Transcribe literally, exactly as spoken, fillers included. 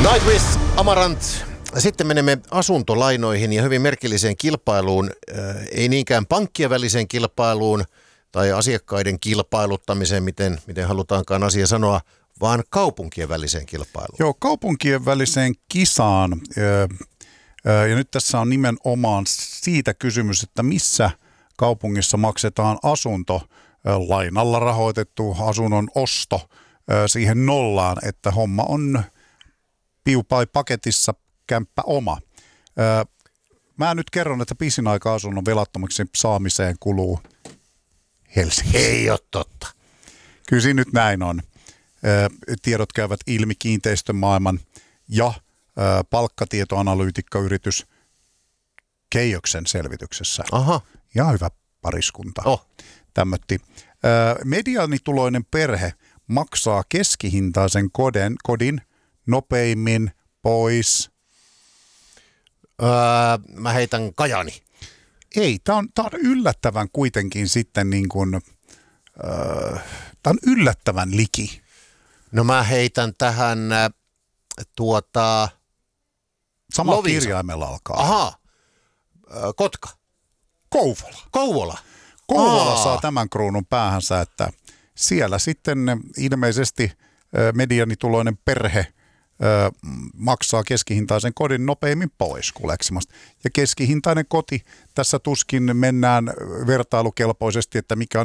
Nightwish, Amarant. Sitten menemme asuntolainoihin ja hyvin merkilliseen kilpailuun, ei niinkään pankkien väliseen kilpailuun tai asiakkaiden kilpailuttamiseen, miten, miten halutaankaan asia sanoa, vaan kaupunkien väliseen kilpailuun. Joo, kaupunkien väliseen kisaan. Ja nyt tässä on nimenomaan siitä kysymys, että missä kaupungissa maksetaan asunto, lainalla rahoitettu asunnon osto siihen nollaan, että homma on piupai paketissa, kämppä oma. Mä nyt kerron, että pisin aika asunnon velattomaksi saamiseen kuluu Helsingissä. Ei ole totta. Kyllä siinä nyt näin on. Tiedot käyvät ilmi kiinteistömaailman ja palkkatietoanalyytikkayritys Keijöksen selvityksessä. Aha. Ja hyvä pariskunta. Oh. Tämmötti. Mediaanituloinen perhe maksaa keskihintaisen kodin, kodin nopeimmin pois. Öö, mä heitän Kajani. Ei, tää on, tää on yllättävän kuitenkin sitten niin kuin, öö, tää on yllättävän liki. No mä heitän tähän äh, tuota... Samalla Loviisa. kirjaimella alkaa. Aha, äh, Kotka. Kouvola. Kouvola. Kouvola Aa. saa tämän kruunun päähänsä, että siellä sitten ilmeisesti medianituloinen perhe ö, maksaa keskihintaisen kodin nopeimmin pois kuleksimasta. Ja keskihintainen koti, tässä tuskin mennään vertailukelpoisesti, että mikä on